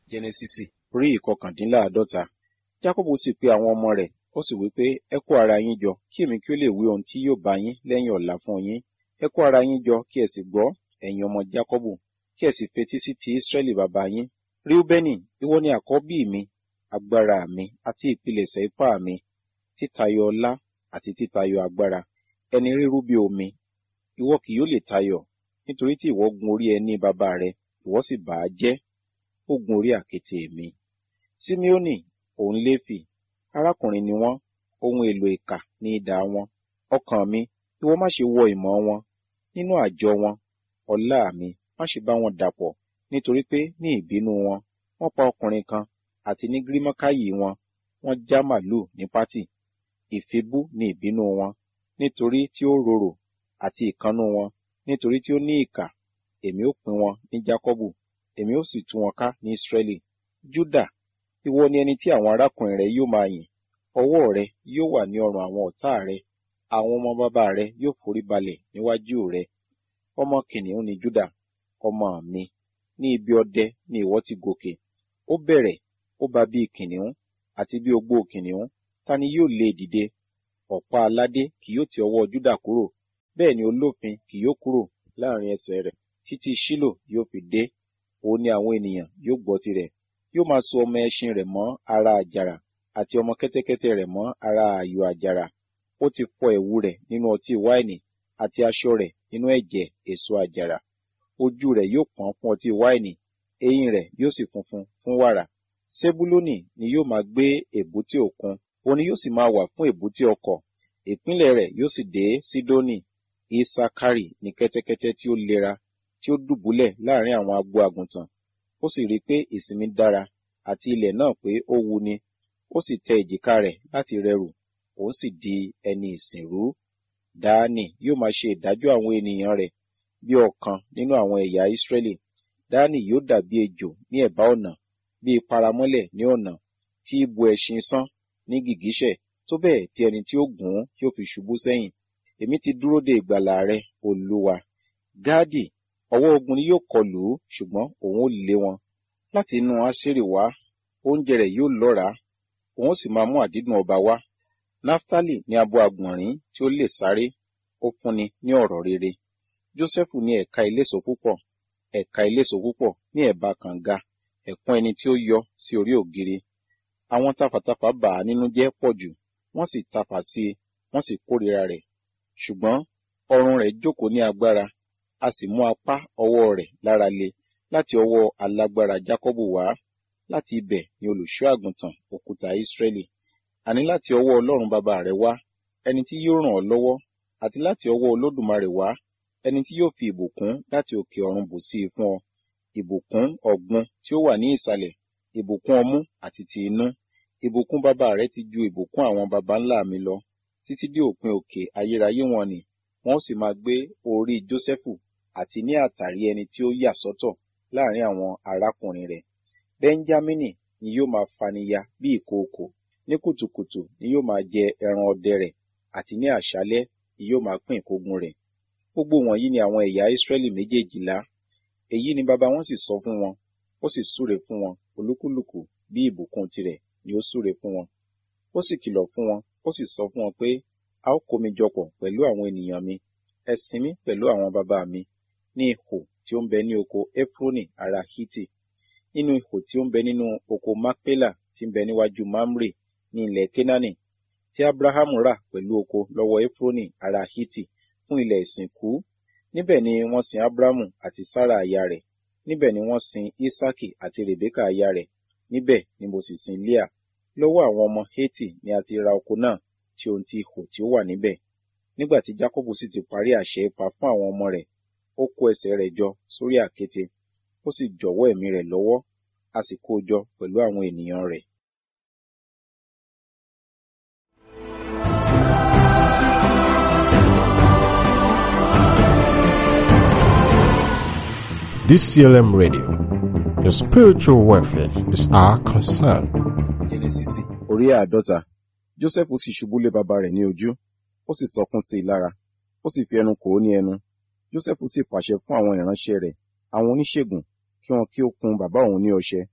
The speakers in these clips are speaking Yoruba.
Jẹ́nẹ́sísì orí ìkọkàndínláàádọ́ta. Jákọ́bù sì pe àwọn ọmọ rẹ̀, ó sì wí pé, ẹ kó ara yín jọ, kí èmi kí ó lè wí ohun tí yóò bá yín lẹ́yìn ọ̀la fún yín. Ẹ kó ara yín jọ, kí ẹ sì gbọ́, ẹ̀yin ọmọ Jákọ́bù, kí ẹ sì fetí sí ti Ísírẹ́lì bàbá yín. Ríúbẹ́nì, ìwọ ni àkọ́bí mi, agbára mi àti ìpilẹ̀ṣẹ̀ ipá mi, títayọ ọlá àti títayọ agbára, ẹni rírú bí omi. Ìwọ kì yóò lè tayọ, nítorí tí ìwọ gun orí ẹní bàbá rẹ, ìwọ sì bà á jẹ́. Ó gun orí àkéte mi. Síméónì, òun Léfì, arákùnrin ni wọ́n, ohun èlò ìkà ní idà wọn. Ọkàn mi, ìwọ má ṣe wọ ìmọ̀ wọn. Nínú àjọ wọn, ọlá mi, má ṣe bá wọn dàpọ̀, nítorí pé ní ìbínú wọn, wọ́n pa ọkùnrin kan, àti ní gírímọ́káyì wọn, wọ́n já màlúù ní pátì. Ìfibú ní ìbínú wọn, nítorí tí ó rorò, àti ìkannú wọn, nítorí tí ó ní ìkà. Èmi ó pín wọn ní Jákọ́bù, èmi ó sì tú wọn ká ní Ísírẹ́lì. Júdà, ìwọ ni ẹni tí àwọn arákùnrin rẹ yóò máa yìn. Ọwọ́ rẹ yóò wà ní ọrùn àwọn ọ̀tá rẹ. Àwọn ọmọ bàbá rẹ yóò forí balẹ̀ níwájú rẹ. Ọmọ kìnìún ni Júdà, ọmọ mi. Ní ibi ọdẹ ni ìwọ ti gòkè. Ó bẹ̀rẹ̀, ó bá bí kìnìún, àti bí ogbó kìnìún. Ta ni yóò lé dìde? Ọ̀pá aládé kì yóò ti ọwọ́ Júdà kúrò. Bẹ́ẹ̀ ni olófin kì yóò kúrò láàrin ẹsẹ̀ rẹ̀, títí Ṣílò yóò fi dé. Òun ni àwọn ènìyàn yóò gbọ́ tirẹ̀. Yóò máa so ọmọ ẹṣin rẹ̀ mọ́ ara àjàrà, àti ọmọ kẹ́tẹ́kẹ́tẹ́ rẹ̀ mọ́ ara ààyò àjàrà. Ó ti fọ ẹ̀wù rẹ̀ nínú ọtí wáìnì, àti aṣọ rẹ̀ nínú ẹ̀jẹ̀ èso àjàrà. Ojú rẹ̀ yóò pọ́n fún ọtí wáìnì, eyín rẹ̀ yóò sì funfun fún wàrà. Sebuluni ni yóò máa gbé èbúté òkun, òun ni yóò sì máa wà fún èbúté ọkọ̀. Ìpínlẹ̀ rẹ̀ yóò sì dé Sidoni. Isakari ni kẹ́tẹ́kẹ́tẹ́ tí ó lera, tí ó dùbúlẹ̀ láàrin àwọn agbo àgùntàn. Ó sì rí pé ìsinmi dára, àti ilẹ̀ náà pé ó wuni. Ó sì tẹ èjìká rẹ̀ láti rẹrù, òun sì di ẹni ìsìnrú. Dáánì yóò máa ṣe ìdájọ́ àwọn ènìyàn rẹ̀ bí ọ̀kan nínú àwọn ẹ̀yà Ísírẹ́lì. Dáánì yóò dàbí ejò ní ẹ̀bá ọ̀nà, bí paramọ́lẹ̀ ní ọ̀nà, tí í bu ẹṣin sán ní gìgísẹ̀, tó bẹ́ẹ̀ tí ẹni tí ó gùn ún yóò fi ṣubú sẹ́yìn. Èmi ti dúró de ìgbàlà rẹ, Olúwa. Gáàdì, ọwọ́ ogun ni yóò kọlù ú, ṣùgbọ́n òun ó lé wọn. Láti inú Áṣérì wá, oúnjẹ rẹ̀ yóò lọ́ràá, òun ó sì máa mú àdídùn ọba wá. Náftálì ni abo àgbọ̀nrín tí ó lè sáré, ó fúnni ní ọ̀rọ̀ rere. Jósẹ́fù ní ẹ̀ka eléso púpọ̀, ẹ̀ka eléso púpọ̀ ní ẹ̀bá kànga, ẹ̀kún ẹni tí ó yọ sí orí ògiri. Àwọn tafàtafà bà á nínú jẹ́ pọ̀ jù, wọ́n sì tafà sí i, wọ́n sì kórìíra rẹ̀. Ṣùgbọ́n ọrùn rẹ̀ jókòó ní agbára, a sì mú apá ọwọ́ rẹ̀ lára le láti ọwọ́ alágbára Jákọ́bù wá. Láti ibẹ̀ ni olùṣọ́ àgùntàn òkúta Ísírẹ́lì, àní láti ọwọ́ Ọlọ́run bàbá rẹ̀ wá, ẹni tí yóò ràn ọ́ lọ́wọ́, àti láti ọwọ́ Olódùmarè wá, ẹni tí yóò fi ìbùkún láti òkè ọ̀run bù sí i fún ọ. Ìbùkún ọ̀gbun tí ó wà ní ìsàlẹ̀, ìbùkún ọmú àti ti inú. Ìbùkún bàbá rẹ̀ ti ju ìbùkún àwọn baba ńlá mi lọ, títí dé òpin òkè ayérayé wọn ni. Wọn ó sì máa gbé orí Jósẹ́fù àti ní àtàrí ẹni tí ó yà sọ́tọ̀ láàrin àwọn arákùnrin rẹ̀. Bẹ́ńjámínì ni yóò máa faniya bí ìkookò, ní kùtùkùtù ni yóò máa jẹ ẹran ọdẹ rẹ̀, àti ní àṣálẹ́ ni yóò máa pín ìkógun rẹ̀. Gbogbo wọ̀nyí ni àwọn ẹ̀yà Ísírẹ́lì méjèèjìlá. Èyí ni baba wọn sì sọ fún wọn, ó sì súre fún wọn, olúkúlùkù bí ìbùkún tirẹ̀ ni ó súre fún wọn. Ó sì kìlọ̀ fún wọn, ó sì sọ fún wọn pé, a ó kó mi jọpọ̀ pẹ̀lú àwọn ènìyàn mi, ẹ sin mí pẹ̀lú àwọn baba mi, ní ihò tí ó ń bẹ ní oko Éfrónì ará Hítì, nínú ihò tí ó ń bẹ nínú oko Makpela tí ń bẹ níwájú Mamre ní ilẹ̀ Kénáánì, tí Abrahamu rà pẹ̀lú oko lọ́wọ́ Éfrónì ará Hítì fún ilẹ̀ ìsìnkú. Níbẹ̀ ni wọ́n sin Abrahamu àti Sára aya rẹ̀, níbẹ̀ ni wọ́n sin Ísákì àti Rèbékà aya rẹ̀, níbẹ̀ ni mo sì sin Líà. Lọ́wọ́ àwọn ọmọ Hétì ni a ti ra oko náà, tí ohun ti ihò tí ó wà níbẹ̀. Nígbà tí Jákọ́bù sì ti parí àṣẹ ipa fún àwọn ọmọ rẹ̀, ó kó ẹsẹ̀ rẹ̀ jọ sórí àkéte, ó sì jọ̀wọ́ ẹ̀mí rẹ̀ lọ́wọ́, a sì kó o jọ pẹ̀lú àwọn ènìyàn rẹ̀. DCLM Radio, your spiritual welfare is our concern. Jẹ́nẹ́sísì orí àádọ́ta. Jósẹ́fù sì ṣubú lé bàbá rẹ̀ ní ojú, ó sì sọkún sí i lára, ó sì fi ẹnu kò ó ní ẹnu. Jósẹ́fù sì pàṣẹ fún àwọn ìránṣẹ́ rẹ̀, àwọn oníṣègùn, kí wọn kí ó kun bàbá òun ní ọṣẹ.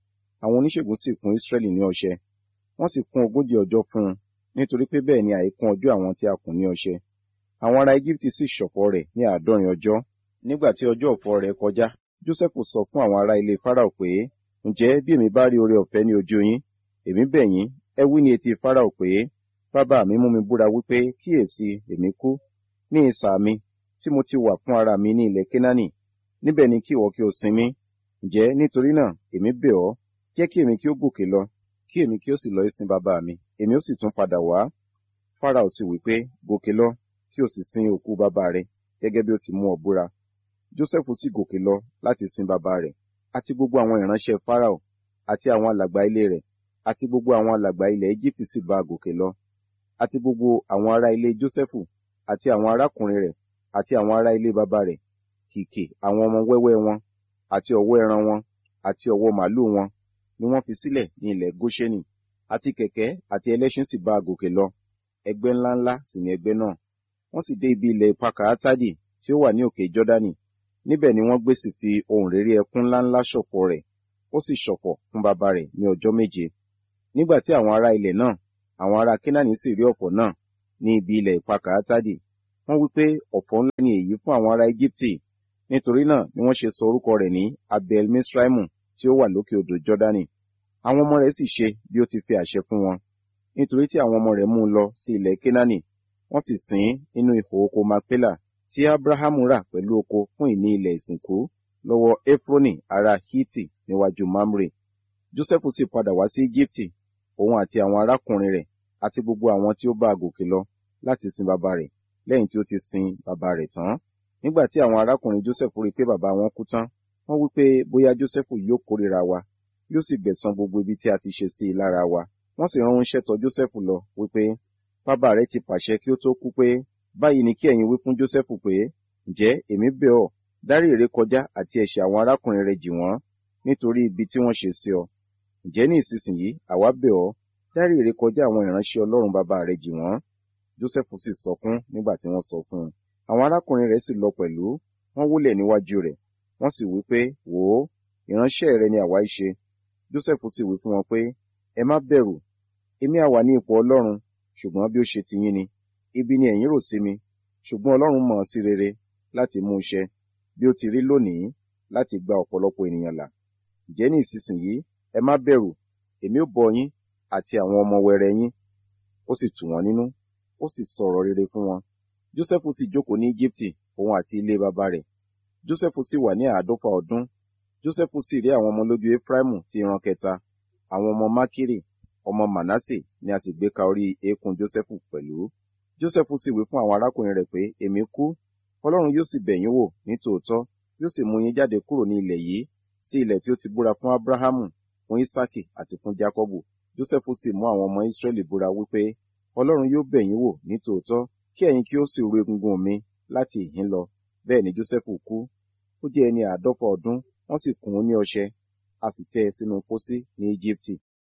àwọn oníṣègùn sì kún Israẹli ní ọṣẹ, wọ́n sì kún 40 ọjọ́ fún un, nítorí pé bẹ́ẹ̀ ni àìkún ọjọ́ àwọn tí a kùn ní ọṣẹ. Àwọn ará Égíptì sì ṣọ̀fọ̀ rẹ̀ ní 70 ọjọ́. Nígbà tí ọjọ́ ọ̀fọ̀ rẹ̀ kọjá, Jósẹ́fù sọ fún àwọn ará ilé Fáráò pé, ǹjẹ́ bí èmi bá rí oore ọ̀fẹ́ ní ojú yín, èmi bẹ̀ yín, ẹ wí ní etí Fáráò pé, bàbá mi mú mi búra wípé kíyèsí èmi kú ní isà mi tí mo ti wà fún ara mi ní ilẹ̀ Kénáánì, níbẹ̀ ni kí ìwọ kí o sin mí. Ǹjẹ́ nítorí náà èmi bẹ̀ ọ́, jẹ́ kí èmi kí ó gòkè lọ, kí èmi kí ó sì lọ sin bàbá mi, èmi ó sì tún padà wá. Fáráò sì wí pé, gòkè lọ, kí o sì sin òkú bàbá rẹ, gẹ́gẹ́ bí ó ti mú ọ búra. Jósẹ́fù sì gòkè lọ láti sin bàbá rẹ̀, àti gbogbo àwọn ìránṣẹ́ Fáráò, àti àwọn alàgbà ilé rẹ̀, àti gbogbo àwọn alàgbà ilẹ̀ Égíptì sì bá a gòkè lọ, àti gbogbo àwọn ará ilé Jósẹ́fù, àti àwọn arákùnrin rẹ̀, àti àwọn ará ilé bàbá rẹ̀, kìkì àwọn ọmọ wẹ́wẹ́ wọn, àti ọ̀wọ́ ẹran wọn, àti ọ̀wọ́ màlúù wọn, ni wọ́n fi sílẹ̀ ní ilẹ̀ Góṣẹ́nì, àti kẹ̀kẹ́ àti ẹlẹ́ṣin sì bá a gòkè lọ, ẹgbẹ́ ńláńlá sì ni ẹgbẹ́ náà. Wọ́n sì dé ibi ilẹ̀ Pakàátádì tí ó wà ní òkè Jọ́dánì, níbẹ̀ ni wọ́n gbé sì fi ohùn réré ẹkún ńláńlá ṣọ̀fọ̀ rẹ̀, ó sì ṣọ̀fọ̀ fún bàbá rẹ̀ ní ọjọ́ 7. Nígbà tí àwọn ará ilẹ̀ náà, àwọn ará Kénáánì sì rí ọ̀fọ̀ náà ní ibi ilẹ̀ Pakàátádì, wọ́n wí pé ọ̀fọ̀ ńlá ni èyí fún àwọn ará Égíptì, nítorí náà ni wọ́n ṣe sọ orúkọ rẹ̀ ní Abel Misraimu tí ó wà lókè odò Jọ́dánì. Àwọn ọmọ rẹ̀ sì ṣe bí ó ti fi àṣẹ fún wọn, nítorí tí àwọn ọmọ rẹ̀ mú un lọ sí ilẹ̀ Kénáánì, wọ́n sì sìn ín nínú ihò oko Makpela tí Abrahamu rà pẹ̀lú oko fún ìní ilẹ̀ ìsìnkú lọ́wọ́ Efroni ará Hiti níwájú Mamre. Jósẹ́fù sì padà wá sí Égíptì, òun àti àwọn arákùnrin rẹ̀, àti gbogbo àwọn tí ó bá a gòkè lọ láti sin bàbá rẹ̀, lẹ́yìn tí ó ti sin bàbá rẹ̀ tán. Nígbà tí àwọn arákùnrin Jósẹ́fù rí pé bàbá wọn kú tán, wọ́n wí pé bóyá Jósẹ́fù yóò kórìíra wa, yóò sì gbẹ̀san gbogbo ibi tí a ti ṣe sí i lára wa. Wọ́n sì ránṣẹ́ tọ̀ Jósẹ́fù lọ wípé, bàbá rẹ̀ ti pàṣẹ kí ó tó kú pé, báyìí ni kí ẹ̀yin wí fún Jósẹ́fù pé, ǹjẹ́ èmi bẹ̀ ọ́, dárí ìrékọjá àti ẹ̀ṣẹ̀ àwọn arákùnrin rẹ̀ jì wọ́n, nítorí ibi tí wọ́n ṣe sí ọ. Ǹjẹ́ ní ìsinsìnyí àwa bẹ̀ ọ́, dárí ìrékọjá àwọn ìránṣẹ́ Ọlọ́run bàbá rẹ̀ jì wọ́n. Jósẹ́fù sì sọkún nígbà tí wọ́n sọ fún un. Àwọn arákùnrin rẹ̀ sì lọ pẹ̀lú, wọ́n wólẹ̀ níwájú rẹ̀, wọ́n sì wí pé, wò ó, ìránṣẹ́ rẹ ni àwa í ṣe. Jósẹ́fù sì wí fún wọn pé, ẹ má bẹ̀rù, èmi á wà ní ipò Ọlọ́run, ṣùgbọ́n bí ó ṣe ti yín ni, ibi ni ẹ̀yin rò sí mi, ṣùgbọ́n Ọlọ́run mọ̀ ọ́ sí rere láti mú un ṣẹ, bí ó ti rí lónìí, láti gba ọ̀pọ̀lọpọ̀ ènìyàn là. Ǹjẹ́ ní ìsinsìnyí ẹ má bẹ̀rù, èmi ó bọ́ yín àti àwọn ọmọ wẹrẹ yín. Ó sì tù wọ́n nínú, ó sì sọ̀rọ̀ rere fún wọn. Jósẹ́fù sì jókòó ní Égíptì, òun àti ilé bàbá rẹ̀. Jósẹ́fù sì wà ní 150 ọdún. Jósẹ́fù sì rí àwọn ọmọ lójú Efraimu ti ìran kẹta, àwọn ọmọ Makiri, ọmọ Manase ni a sì gbé ka orí eékún Jósẹ́fù pẹ̀lú. Jósẹ́fù sì wí fún àwọn arákùnrin rẹ̀ pé, èmi kú, Ọlọ́run yóò sì bẹ̀ yín wò ní tòótọ́, yóò sì mú yín jáde kúrò ní ilẹ̀ yìí, sí ilẹ̀ tí ó ti búra fún Abrahamu, fún Isaki àti fún Jakọbu. Jósẹ́fù sì mú àwọn ọmọ Israẹli búra wípé, Ọlọ́run yóò bẹ̀ yín wò ní tòótọ́, kí ẹ̀yin kí ó sì ru egungun mi láti ìhín lọ. Bẹ́ẹ̀ ni Jósẹ́fù kú, ó jẹ́ ẹni 150 ọdún, wọ́n sì kùn ún ní ọṣẹ, a sì tẹ́ ẹ sínú pósí ní Égíptì.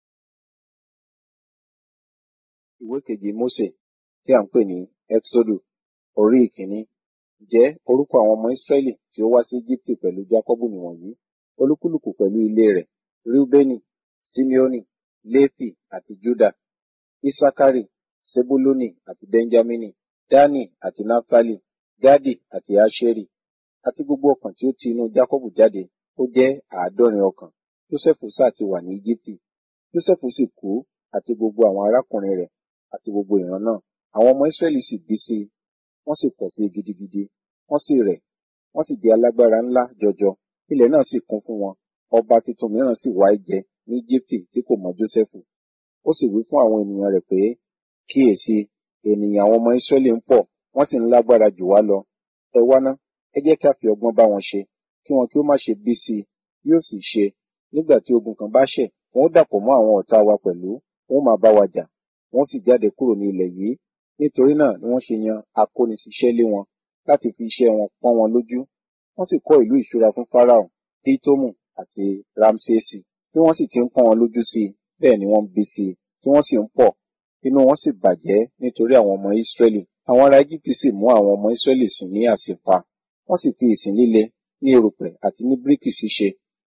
Ìwé kejì Mósè tí a ń pè ní Ẹ́kísódù, orí ìkíní. Ǹjẹ́ orúkọ àwọn ọmọ Ísírẹ́lì tí ó wá sí Égíptì pẹ̀lú Jákọ́bù nìwọ̀nyí, olúkúlùkù pẹ̀lú ilé rẹ̀: Rúbẹ́nì, Símeónì, Léfì àti Júdà, Ísákárì, Sebúlónì àti Bẹ́ńjámínì, Dánì àti Náftálì, Gádì àti Áṣérì, àti gbogbo ọkàn tí ó ti inú Jákọ́bù jáde, ó jẹ́ 70 ọkàn. Jósẹ́fù sá ti wà ní Égíptì. Jósẹ́fù sì kú, àti gbogbo àwọn arákùnrin rẹ̀, àti gbogbo ìran náà. Àwọn ọmọ Ísírẹ́lì sì bí sí i, wọ́n sì pọ̀ sí i gidigidi, wọ́n sì rẹ̀, wọ́n sì jẹ́ alágbára ńlá jọjọ. Ilẹ̀ náà sì kún fún wọn. Ọba tuntun mìíràn sì wá jẹ ní Égíptì tí kò mọ Jósẹ́fù. Ó sì wí fún àwọn ènìyàn rẹ̀ pé, kíyèsí, ènìyàn àwọn ọmọ Ísírẹ́lì ń pọ̀, wọ́n sì ń lágbára jù wá lọ. Ẹ wá ná, ẹ jẹ́ kí a fi ọgbọ́n bá wọn ṣe, kí wọn kí ó má ṣe bí sí i. Yóò sì ṣe, nígbà tí ogun kan bá ṣẹ̀, wọn ó dàpọ̀ mọ́ àwọn ọ̀tá wa pẹ̀lú, wọn ó máa bá wa jà, wọn ó sì jáde kúrò ní ilẹ̀ yìí. Nítorí náà ni wọ́n ṣe yan akóniṣiṣẹ́ lé wọn, láti fi iṣẹ́ wọn pọ́n wọn lójú. Wọ́n sì kọ́ ìlú ìṣúra fún Fáráò, Pítómù àti Ramsesi. Bí wọ́n sì ti ń pọ́n wọn lójú sí i, bẹ́ẹ̀ ni wọ́n ń bí sí i, tí wọ́n sì ń pọ̀. Inú wọn sì bàjẹ́ nítorí àwọn ọmọ Ísírẹ́lì. Àwọn ará Égíptì sì mú àwọn ọmọ Ísírẹ́lì sìn ní àsìpa. Wọ́n sì fi ìsìn líle, ní erùpẹ̀ àti ní bíríkì ṣíṣe,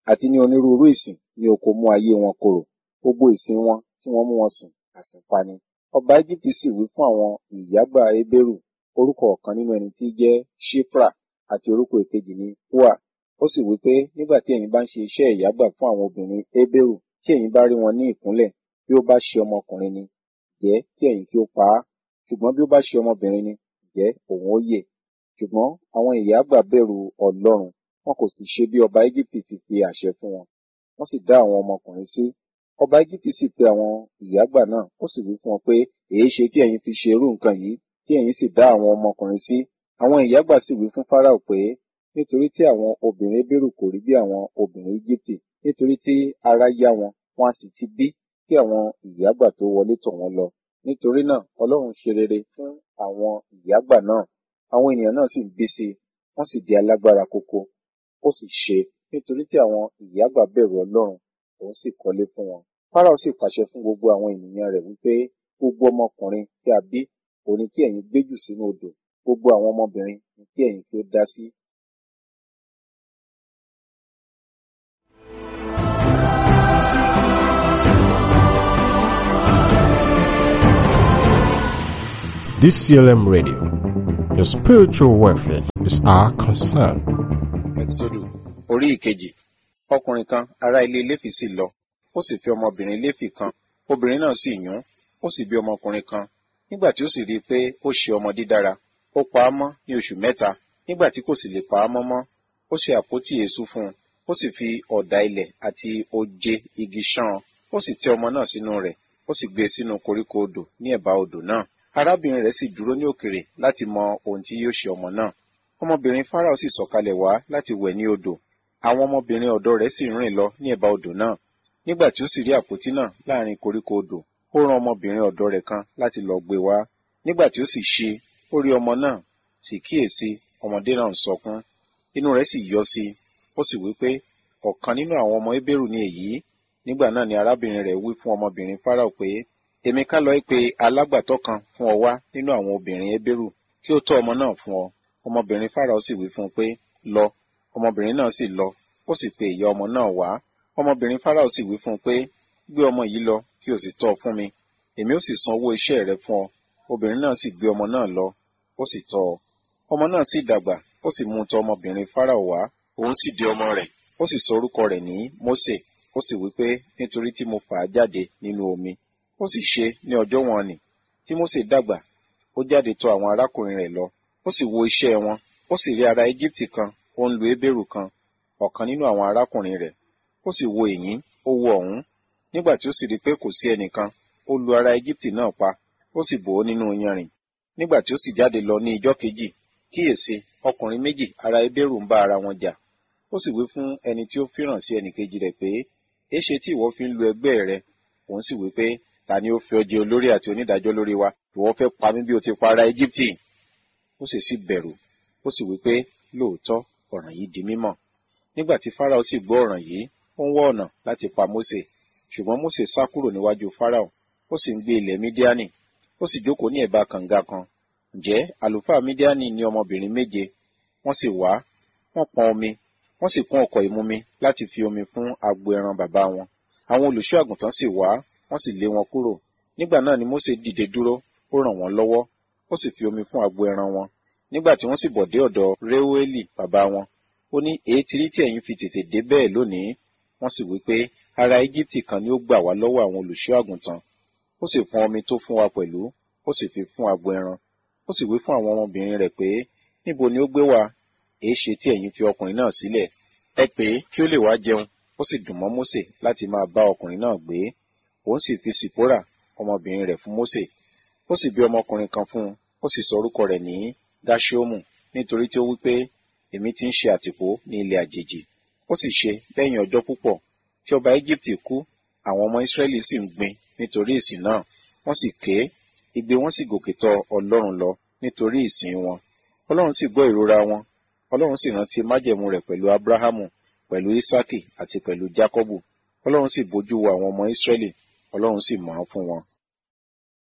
àti ní onírúurú ìsìn ní oko mú ayé wọn korò. Gbogbo ìsìn wọn tí wọ́n mú wọn sìn, àsìnpa ni. Ọba Égíptì sì wí fún àwọn ìyágbà Hébérù, orúkọ ọ̀kan nínú ẹni tí jẹ́ Ṣifra àti orúkọ èkejì ní Pua. Ó sì wí pé, nígbà tí ẹ̀yin bá ń ṣe iṣẹ́ ìyágbà fún àwọn obìnrin Hébérù, tí ẹ̀yin bá rí wọn ní ìkúnlẹ̀, bí ó bá ṣe ọmọkùnrin ni, jẹ́ kí ẹ̀yin kí ó pa á, ṣùgbọ́n bí ó bá ṣe ọmọbìnrin ni, jẹ́ òun ó yè. Ṣùgbọ́n àwọn ìyágbà bẹ̀rù Ọlọ́run, wọn kò sì ṣe bí ọba Égíptì ti fi àṣẹ fún wọn. Wọ́n sì dá àwọn ọmọkùnrin sí. Ọba Égíptì sì pe àwọn ìyágbà náà, ó sì wí fún wọn pé, èéṣe tí ẹ̀yin fi ṣe irú nǹkan yìí, tí ẹ̀yin sì dá àwọn ọmọkùnrin sí? Àwọn ìyágbà sì wí fún Fáráò pé, nítorí tí àwọn obìnrin Hébérù kò rí bí àwọn obìnrin Égíptì, nítorí tí ara yá wọn, wọn a sì ti bí kí àwọn ìyágbà tó wọlé tọ̀ wọ́n lọ. Nítorí náà Ọlọ́run ṣe rere fún àwọn ìyágbà náà. Àwọn ènìyàn náà sì ń bí sí i, wọ́n sì di alágbára koko. Ó sì ṣe, nítorí tí àwọn ìyágbà bẹ̀rù Ọlọ́run, òun sì kọ́lé fún wọn. Fáráò sì pàṣẹ fún gbogbo àwọn ènìyàn rẹ̀ wípé, gbogbo ọmọkùnrin tí a bí, òun ni kí ẹ̀yin gbé jù sínú odò, gbogbo àwọn ọmọbìnrin ni kí ẹ̀yin kí ó dá sí. DCLM Radio. Your spiritual welfare is our concern. Exodu orí ìkejì. Ọkùnrin kan ará ilé Léfì sì lọ, ó sì fi ọmọbìnrin Léfì kan, obìnrin náà sì yún, ó sì bí ọmọkùnrin kan. Nígbà tí ó sì rí i pé ó ṣe ọmọ dídára, ó pa á mọ́ ní oṣù mẹ́ta. Nígbà tí kò sì lè pa á mọ́ mọ́, ó ṣe àpótí èésú fún un, ó sì fi ọ̀dà ilẹ̀ àti oje igi ṣán an, ó sì tẹ́ ọmọ náà sínú rẹ̀, ó sì gbé e sínú koríko odò ní ẹ̀bá odò náà. Arábìnrin rẹ̀ sì dúró ní òkèrè láti mọ ohun tí yóò ṣe ọmọ náà. Ọmọbìnrin Fáráò sì sọ̀kalẹ̀ wá láti wẹ̀ ní odò. Àwọn ọmọbìnrin ọ̀dọ̀ rẹ̀ sì rìn lọ ní ẹ̀bá odò náà. Nígbà tí ó sì rí àpótí náà láàrin koríko odò, ó rán ọmọbìnrin ọ̀dọ̀ rẹ̀ kan láti lọ gbé wá. Nígbà tí ó sì ṣí, ó rí ọmọ náà, sì kíyèsí, ọmọdé náà ń sọkún. Inú rẹ̀ sì yọ sí i, ó sì wí pé, ọ̀kan nínú àwọn ọmọ Hébérù ni èyí. Nígbà náà ni arábìnrin rẹ̀ wí fún ọmọbìnrin Fáráò pé, èmi ká lọ pe alágbàtọ́ kan fún ọ wá nínú àwọn obìnrin Hébérù, kí ó tọ́ ọmọ náà fún ọ. Ọmọbìnrin Fáráò sì wí fún un pé, lọ. Ọmọbìnrin náà sì lọ, ó sì pe ìyá ọmọ náà wá. Ọmọbìnrin Fáráò sì wí fún un pé, gbé ọmọ yìí lọ, kí o sì tọ́ ọ fún mi, èmi ó sì san owó iṣẹ́ rẹ fún ọ. Obìnrin náà sì gbé ọmọ náà lọ, ó sì tọ́ ọ. Ọmọ náà sì dàgbà, ó sì mú tọ̀ ọmọbìnrin Fáráò wá, òun sì di ọmọ rẹ̀, ó sì sọ orúkọ rẹ̀ ní Mósè. Ó sì wí pé, nítorí tí mo fà á jáde nínú omi. Ó sì ṣe ní ọjọ́ wọn nì, tí Mósè dàgbà, ó jáde tọ̀ àwọn arákùnrin rẹ̀ lọ, ó sì wo iṣẹ́ wọn, ó sì rí ará Égíptì kan, ó ń lu Hébérù kan, ọ̀kan nínú àwọn arákùnrin rẹ̀. Ó sì wo èyí, ó wo ọ̀hún. Nígbà tí ó sì rí pé kò sí ẹnìkan, ó lu ará Égíptì náà pa, ó sì bò ó nínú iyanrìn. Nígbà tí ó sì jáde lọ ní ijọ́ kejì, kíyèsí, ọkùnrin méjì ará Hébérù ń bá ara wọn jà. Ó sì wí fún ẹni tí ó fìràn sí ẹnìkejì rẹ̀ pé, èéṣe tí ìwọ fi ń lu ẹgbẹ́ rẹ? Òun sì wí pé, ta ni ó fi ọ jẹ olórí àti onídàájọ́ lórí wa? Ìwọ fẹ́ pa mí bí o ti pa ará Égíptì. Ó sì bẹ̀rù, ó sì wí pé, lóòótọ́ ọ̀ràn yìí di mímọ̀. Nígbà tí Fáráò sì gbọ́ ọ̀ràn yìí, ó ń wá ọ̀nà láti pa Mósè. Ṣùgbọ́n Mósè sá kúrò níwájú Fáráò, ó sì ń gbé ilẹ̀ Mídíánì, ó sì jókòó ní ẹ̀bá kànga kan. Ǹjẹ́ àlùfáà Mídíánì ní ọmọbìnrin 7, wọ́n sì wá, wọ́n pọn omi, wọ́n sì kún ọ̀kọ̀ ìmumi láti fi omi fún agbo ẹran bàbá wọn. Àwọn olùṣọ́ àgùntàn sì wá, wọ́n sì lé wọn kúrò. Nígbà náà ni Mósè dìde dúró, ó ràn wọ́n lọ́wọ́, ó sì fi omi fún agbo ẹran wọn. Nígbà tí wọ́n sì bọ̀ dé ọ̀dọ̀ Réúélì bàbá wọn, ó ní, èétirí tí ẹ̀yin fi tètè dé bẹ́ẹ̀ lónìí? Wọ́n sì wí pé, ará Égíptì kan ni ó gbà wá lọ́wọ́ àwọn olùṣọ́ àgùntàn. Ó sì pọn omi tó fún wa pẹ̀lú, ó sì fi fún agbo ẹran. Ó sì wí fún àwọn ọmọbìnrin rẹ̀ pé, níbo ni ó gbé wá? Èéṣe tí ẹ̀yin fi ọkùnrin náà sílẹ̀? Ẹ pè é kí ó lè wá jẹun. Ó sì dùn mọ́ Mósè láti máa bá ọkùnrin náà gbé. Òun sì fi Sìpórà, ọmọbìnrin rẹ̀ fún Mósè. Ó sì bí ọmọkùnrin kan fún un, ó sì sọ orúkọ rẹ̀ ní Gáṣómù, nítorí tí ó wí pé, èmi ti ń ṣe àtìpó ní ilẹ̀ àjèjì. Ó sì ṣe lẹ́yìn ọjọ́ púpọ̀ tí ọba Égíptì kú, àwọn ọmọ Ísírẹ́lì sì ń gbin nítorí ìsìn náà. Wọ́n sì ké, igbe wọn sì gòkè tọ̀ Ọlọ́run lọ nítorí ìsìn wọn. Ọlọ́run sì gbọ́ ìrora wọn. Ọlọ́run sì rántí májẹ̀mú rẹ̀ pẹ̀lú Ábúráhámù, pẹ̀lú Ísákì àti pẹ̀lú Jákọ́bù. Ọlọ́run sì bójú wo àwọn ọmọ Ísírẹ́lì, Ọlọ́run sì mọ̀ ọ́n fún wọn.